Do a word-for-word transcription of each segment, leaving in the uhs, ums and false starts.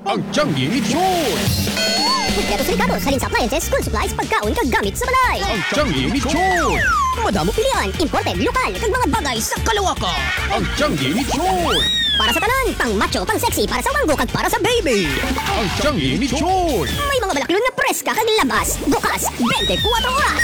Ang Changi Lechon! Kompleto sa Ricardo, salin sa appliances, school supplies, pagkaon, kagamit sa balay. Ang Changi Lechon! Madamo pilihan, imported, lokal, kag mga bagay sa kalawakan. Ang Changi Lechon! Para sa tanan, pang macho, pang sexy, para sa wanggo, kag para sa baby. Ang Changi Lechon! May mga balaklon na preska kag labas, bukas, twenty-four oras.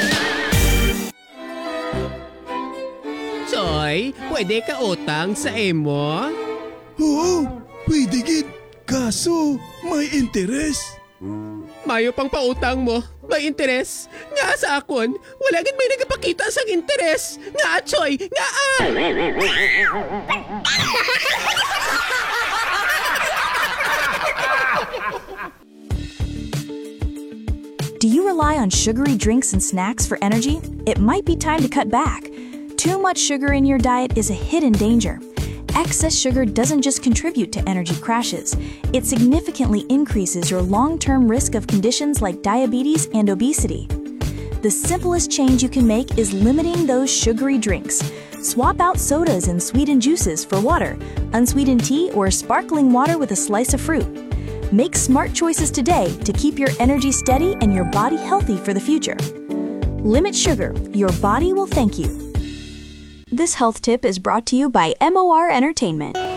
Choy, pwede ka utang sa emo? Oo, pwede gid. Kaso, may interes. Mayo pang pautang mo, may interes. Nga sa akon, wala gid may nagapakita sang interes. Nga, Choy, nga ah! Do you rely on sugary drinks and snacks for energy? It might be time to cut back. Too much sugar in your diet is a hidden danger. Excess sugar doesn't just contribute to energy crashes, it significantly increases your long-term risk of conditions like diabetes and obesity. The simplest change you can make is limiting those sugary drinks. Swap out sodas and sweetened juices for water, unsweetened tea, or sparkling water with a slice of fruit. Make smart choices today to keep your energy steady and your body healthy for the future. Limit sugar. Your body will thank you. This health tip is brought to you by M O R Entertainment.